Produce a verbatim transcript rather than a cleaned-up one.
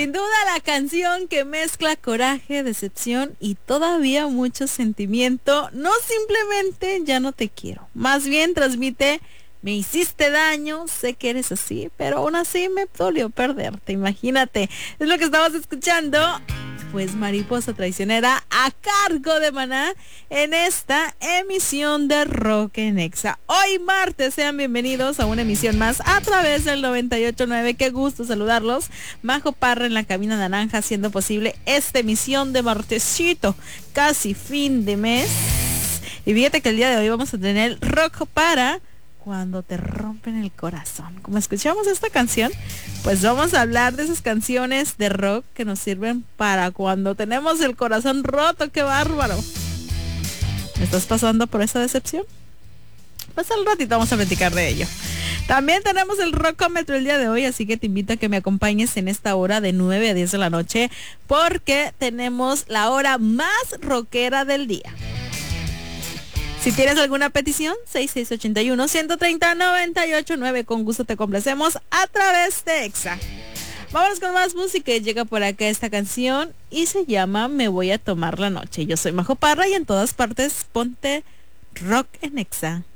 Sin duda la canción que mezcla coraje, decepción y todavía mucho sentimiento. No simplemente ya no te quiero, más bien transmite: me hiciste daño, sé que eres así, pero aún así me dolió perderte. Imagínate, es lo que estamos escuchando. Pues Mariposa Traicionera, a cargo de Maná, en esta emisión de Rock en Exa. Hoy martes, sean bienvenidos a una emisión más a través del noventa y ocho punto nueve. Qué gusto saludarlos. Majo Parra en la cabina naranja, haciendo posible esta emisión de martesito, casi fin de mes. Y fíjate que el día de hoy vamos a tener rock para cuando te rompen el corazón. Como escuchamos esta canción, pues vamos a hablar de esas canciones de rock que nos sirven para cuando tenemos el corazón roto. ¡Qué bárbaro! ¿Me estás pasando por esa decepción? Pues al ratito vamos a platicar de ello. También tenemos el Rockómetro el día de hoy, así que te invito a que me acompañes en esta hora de nueve a diez de la noche, porque tenemos la hora más rockera del día. Si tienes alguna petición, seis seis ocho uno, uno tres cero, nueve ocho nueve. Con gusto te complacemos a través de Exa. Vámonos con más música. Llega por acá esta canción y se llama Me Voy a Tomar la Noche. Yo soy Majo Parra y en todas partes ponte Rock en Exa.